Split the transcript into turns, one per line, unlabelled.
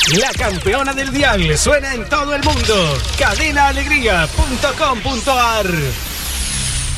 La campeona del dial suena en todo el mundo. Cadenaalegría.com.ar